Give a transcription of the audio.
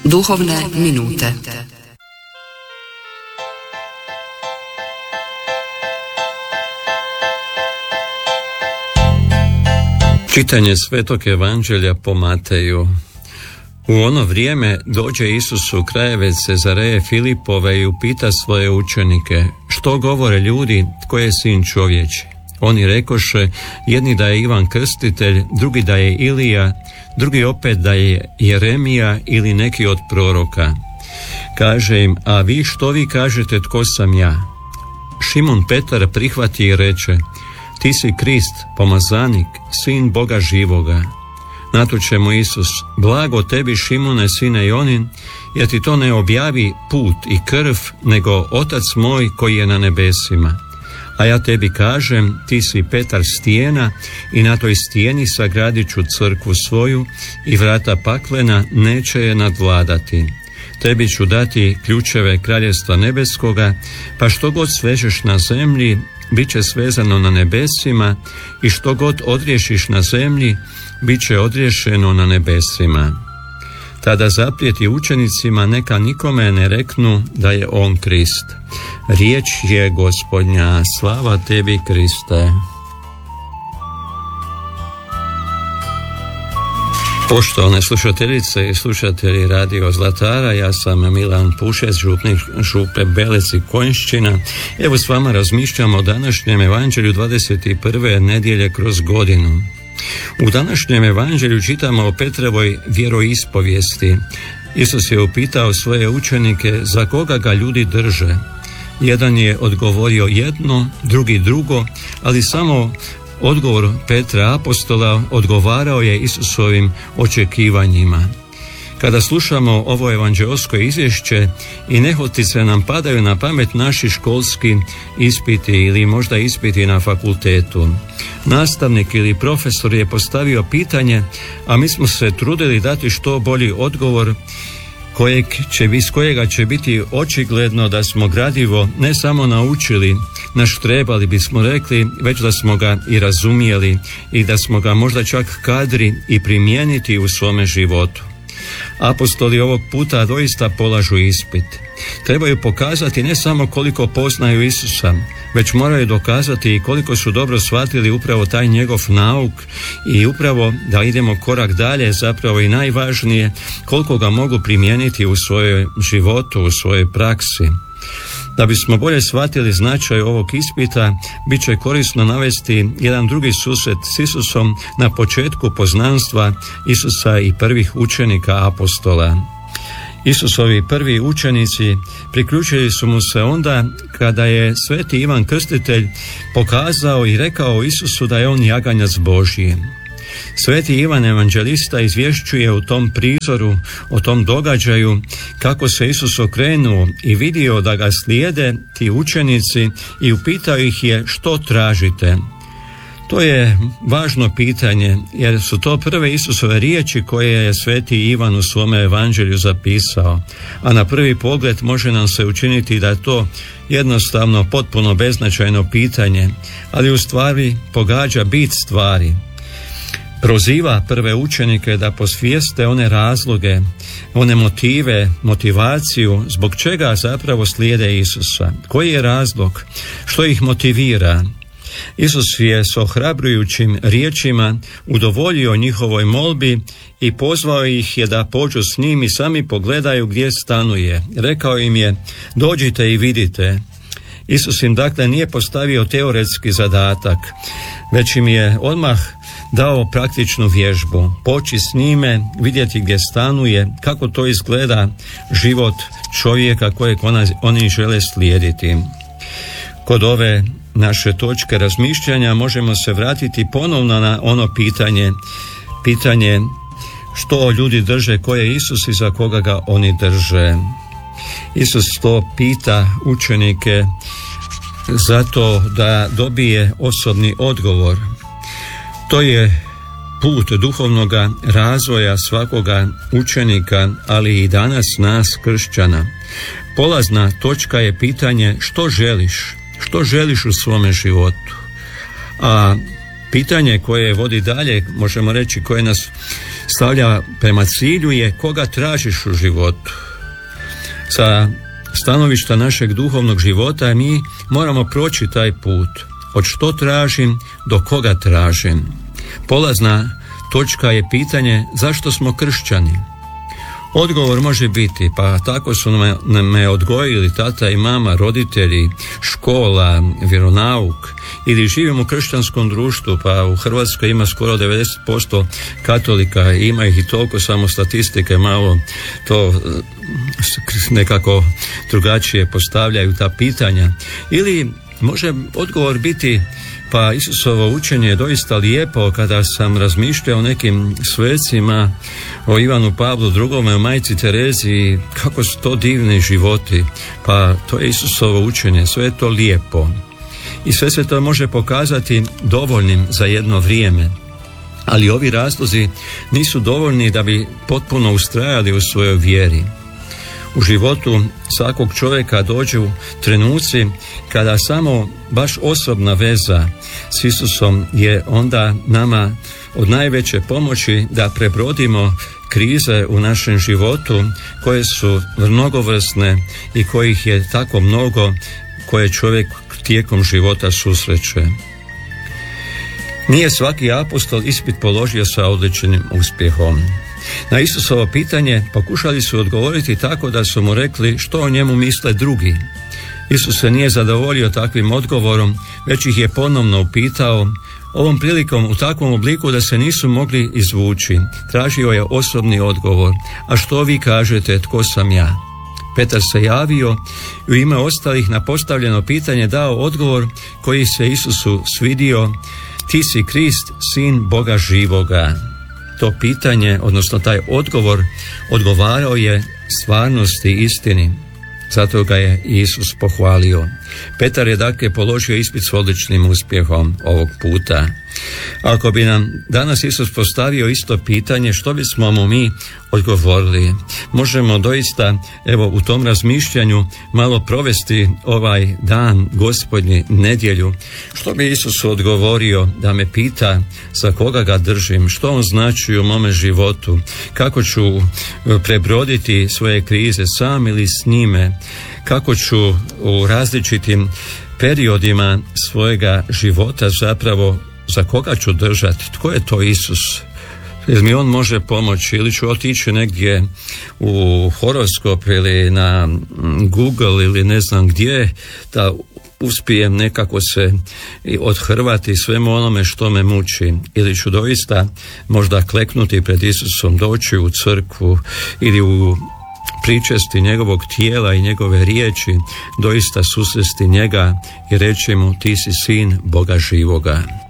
Duhovne minute. Čitanje Svetog Evanđelja po Mateju. U ono vrijeme dođe Isus u krajeve Cezareje Filipove i upita svoje učenike: što govore ljudi, tko je sin čovječi? Oni rekoše, jedni da je Ivan Krstitelj, drugi da je Ilija, drugi opet da je Jeremija ili neki od proroka. Kaže im: a vi što vi kažete, tko sam ja? Šimon Petar prihvati i reče: ti si Krist, pomazanik, sin Boga živoga. Na to će mu Isus: blago tebi, Šimone, sine Jonin, jer ti to ne objavi put i krv, nego Otac moj koji je na nebesima. A ja tebi kažem, ti si Petar stijena i na toj stijeni sagradit ću crkvu svoju i vrata paklena neće je nadvladati. Tebi ću dati ključeve kraljevstva nebeskoga, pa što god svežeš na zemlji, bit će svezano na nebesima, i što god odriješiš na zemlji, bit će odriješeno na nebesima. Tada zaprijeti učenicima neka nikome ne reknu da je on Krist. Riječ je Gospodnja, slava tebi, Kriste. Poštovane slušateljice i slušatelji Radio Zlatara, ja sam Milan Pušec, župnik župe Belec i Konjšćina. Evo s vama razmišljamo o današnjem evanđelju 21. nedjelje kroz godinu. U današnjem evanđelju čitamo o Petrovoj vjeroispovijesti. Isus je upitao svoje učenike za koga ga ljudi drže. Jedan je odgovorio jedno, drugi drugo, ali samo odgovor Petra apostola odgovarao je Isusovim očekivanjima. Kada slušamo ovo evanđeosko izvješće i nehotice nam padaju na pamet naši školski ispiti ili možda ispiti na fakultetu. Nastavnik ili profesor je postavio pitanje, a mi smo se trudili dati što bolji odgovor iz kojega će biti očigledno da smo gradivo ne samo naučili, naštrebali bismo rekli, već da smo ga i razumijeli i da smo ga možda čak kadri i primijeniti u svome životu. Apostoli ovog puta doista polažu ispit. Trebaju pokazati ne samo koliko poznaju Isusa, već moraju dokazati i koliko su dobro shvatili upravo taj njegov nauk i upravo da idemo korak dalje, zapravo i najvažnije, koliko ga mogu primijeniti u svojoj životu, u svojoj praksi. Da bismo bolje shvatili značaj ovog ispita, bit će korisno navesti jedan drugi susret s Isusom na početku poznanstva Isusa i prvih učenika apostola. Isusovi prvi učenici priključili su mu se onda kada je sveti Ivan Krstitelj pokazao i rekao Isusu da je on jaganjac Božji. Sveti Ivan Evanđelista izvješćuje u tom prizoru, o tom događaju, kako se Isus okrenuo i vidio da ga slijede ti učenici i upitao ih je: što tražite? To je važno pitanje, jer su to prve Isusove riječi koje je sveti Ivan u svome evanđelju zapisao, a na prvi pogled može nam se učiniti da je to jednostavno potpuno beznačajno pitanje, ali u stvari pogađa bit stvari. Proziva prve učenike da posvijeste one razloge, one motive, motivaciju zbog čega zapravo slijede Isusa. Koji je razlog? Što ih motivira? Isus je s ohrabrujućim riječima udovoljio njihovoj molbi i pozvao ih je da pođu s njim i sami pogledaju gdje stanuje. Rekao im je: dođite i vidite. Isus im dakle nije postavio teoretski zadatak, već im je odmah dao praktičnu vježbu. Poći s njime, vidjeti gdje stanuje, kako to izgleda život čovjeka kojeg oni žele slijediti. Kod ove naše točke razmišljanja možemo se vratiti ponovno na ono pitanje što ljudi drže, ko je Isus i za koga ga oni drže. Isus to pita učenike zato da dobije osobni odgovor. To je put duhovnog razvoja svakoga učenika, ali i danas nas kršćana. Polazna točka je pitanje što želiš u svome životu. A pitanje koje vodi dalje, možemo reći koje nas stavlja prema cilju je koga tražiš u životu. Sa stanovišta našeg duhovnog života mi moramo proći taj put. Od što tražim do koga tražim. Polazna točka je pitanje zašto smo kršćani. Odgovor može biti, pa tako su me odgojili tata i mama, roditelji, škola, vjeronauk, ili živim u kršćanskom društvu, pa u Hrvatskoj ima skoro 90% katolika, ima ih i toliko, samo statistike malo to nekako drugačije postavljaju ta pitanja. Ili može odgovor biti, pa Isusovo učenje je doista lijepo. Kada sam razmišljao o nekim svecima, o Ivanu Pavlu II, o majci Terezi, kako su to divni životi, pa to je Isusovo učenje, sve je to lijepo. I sve se to može pokazati dovoljnim za jedno vrijeme. Ali ovi razlozi nisu dovoljni da bi potpuno ustrajali u svojoj vjeri. U životu svakog čovjeka dođu trenuci kada samo baš osobna veza s Isusom je onda nama od najveće pomoći da prebrodimo krize u našem životu koje su mnogovrsne i kojih je tako mnogo koje čovjek tijekom života susreće. Nije svaki apostol ispit položio sa odličnim uspjehom. Na Isusovo pitanje pokušali su odgovoriti tako da su mu rekli što o njemu misle drugi. Isus se nije zadovoljio takvim odgovorom, već ih je ponovno upitao, ovom prilikom u takvom obliku da se nisu mogli izvući. Tražio je osobni odgovor, a što vi kažete, tko sam ja? Petar se javio i u ime ostalih na postavljeno pitanje dao odgovor koji se Isusu svidio, ti si Krist, sin Boga živoga. To pitanje, odnosno taj odgovor, odgovarao je stvarnosti i istini. Zato ga je Isus pohvalio. Petar je dakle položio ispit s odličnim uspjehom ovog puta. Ako bi nam danas Isus postavio isto pitanje, što bismo mu mi odgovorili? Možemo doista, evo, u tom razmišljanju malo provesti ovaj dan Gospodnji, nedjelju. Što bi Isus odgovorio da me pita za koga ga držim, što on znači u mome životu, kako ću prebroditi svoje krize sam ili s njime, kako ću u različitim periodima svojega života zapravo za koga ću držati, tko je to Isus, jer mi on može pomoći, ili ću otići negdje u horoskop ili na Google ili ne znam gdje da uspijem nekako se odhrvati svemu onome što me muči, ili ću doista možda kleknuti pred Isusom, doći u crkvu ili u pričesti njegovog tijela i njegove riječi, doista susresti njega i reći mu ti si sin Boga živoga.